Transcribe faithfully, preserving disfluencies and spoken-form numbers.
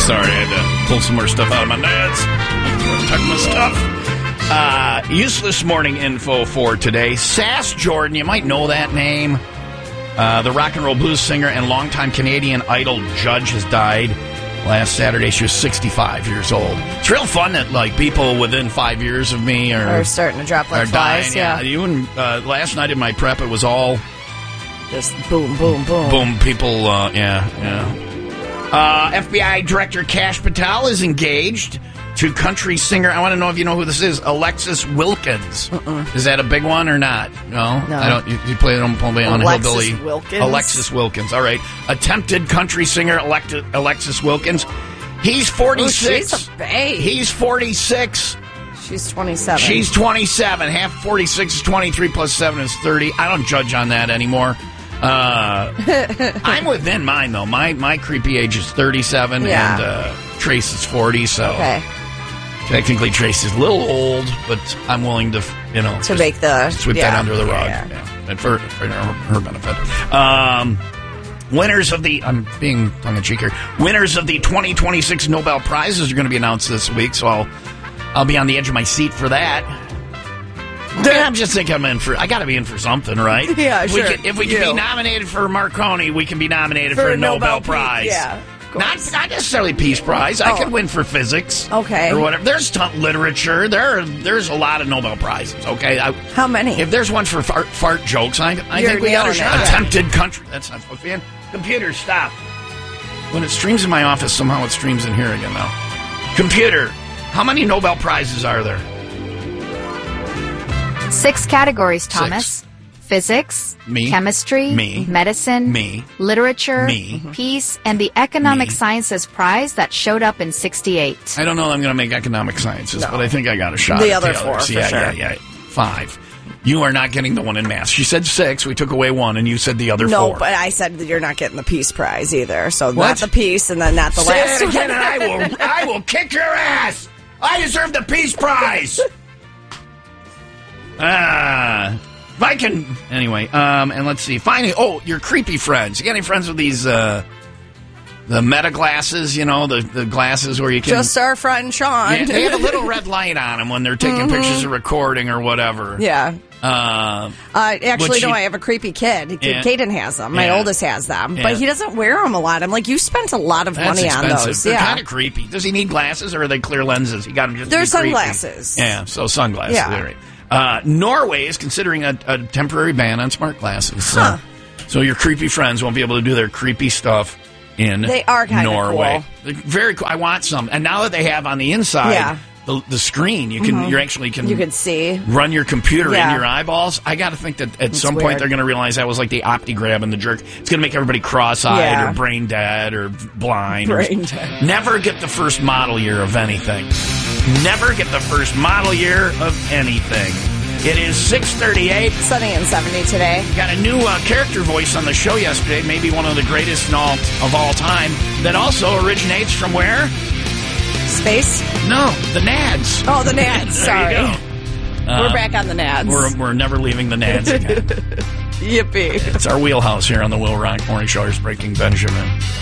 Sorry, I had to pull some more stuff out of my nads. Tuck my stuff. Uh, useless morning info for today. Sass Jordan, you might know that name. Uh, the rock and roll blues singer and longtime Canadian Idol judge has died last Saturday. She was sixty-five years old. It's real fun that like people within five years of me are, are starting to drop like are flies. dying. Yeah. yeah. Even uh, last night in my prep, it was all just boom, boom, boom, boom. People, uh, yeah, yeah. Uh, F B I Director Kash Patel is engaged to country singer. I want to know if you know who this is. Alexis Wilkins. Uh-uh. Is that a big one or not? No, no. I don't. You, you play it on, on Alexis Hillbilly. Wilkins? Alexis Wilkins. All right. Attempted country singer Electi- Alexis Wilkins. He's forty-six. Oh, she's a babe. He's forty-six. She's twenty-seven. She's twenty-seven. Half forty-six is twenty-three plus seven is thirty. I don't judge on that anymore. Uh, I'm within mine, though. My my creepy age is thirty-seven, yeah. and uh, Trace is forty, so okay. Technically Trace is a little old, but I'm willing to, you know, to make the sweep yeah, that under the rug. yeah, yeah. And for, for her, her benefit. Um, winners of the, I'm being tongue-in-cheek here, winners of the twenty twenty-six Nobel Prizes are going to be announced this week, so I'll, I'll be on the edge of my seat for that. I'm just thinking I'm in for, I got to be in for something, right? Yeah, if sure. We can, if we can you. be nominated for Marconi, we can be nominated for, for a Nobel, Nobel Prize. Yeah. Not, not necessarily Peace Prize. I oh. could win for physics. Okay. Or whatever. There's ton literature. There are, there's a lot of Nobel Prizes, okay? I, How many? If there's one for fart, fart jokes, I, I You're think we got a shot. it. Attempted country. That's not supposed to be in. Computer, stop. When it streams in my office, somehow it streams in here again now. Computer, how many Nobel Prizes are there? Six categories, Thomas. Six. Physics, Me. chemistry, Me. medicine, Me. literature, Me. peace, and the Economic Me. Sciences Prize that showed up in sixty-eight. I don't know that I'm going to make economic sciences, No. but I think I got a shot. The at other the four, others. for yeah, sure. yeah, yeah. Five. You are not getting the one in math. She said six. We took away one, and you said the other no, four. but I said that you're not getting the Peace Prize either. So What? not the Peace, and then not the Say last it again, one. and I will, I will kick your ass. I deserve the Peace Prize. Ah, if I can. Anyway, um, and let's see. Finally, oh, your creepy friends. You got any friends with these? Uh, the Meta glasses, you know, the, the glasses where you can Just our friend Sean. Yeah, they have a little red light on them when they're taking Mhm. pictures or recording or whatever. Yeah. Uh, Uh, actually, Would no, she- I have a creepy kid. Kid Yeah. Caden has them. My Yeah. oldest has them. Yeah. But he doesn't wear them a lot. I'm like, you spent a lot of that's money expensive. on those. They're yeah. kind of creepy. Does he need glasses or are they clear lenses? He got them just They're to be creepy. sunglasses. Yeah, so sunglasses. Yeah. All right. Uh, Norway is considering a, a temporary ban on smart glasses. So, Huh. so your creepy friends won't be able to do their creepy stuff in They are kinda Norway. cool. They're very cool. I want some. And now that they have on the inside Yeah. the, the screen, you can Mhm. you actually can You can see. run your computer Yeah. in your eyeballs. I got to think that at It's some point weird. they're going to realize that was like the OptiGrab and the jerk. It's going to make everybody cross-eyed Yeah. or brain dead or blind. Brain or, dead. Never get the first model year of anything. Never get the first model year of anything. It is six thirty-eight. Sunny and seventy today. Got a new uh, character voice on the show yesterday, maybe one of the greatest in all, of all time, that also originates from where? Space? No, the Nads. Oh, the Nads. There Sorry. you go. We're Uh, back on the Nads. We're, we're never leaving the Nads again. Yippee. It's our wheelhouse here on the Will Rock Morning Show. Here's Breaking Benjamin.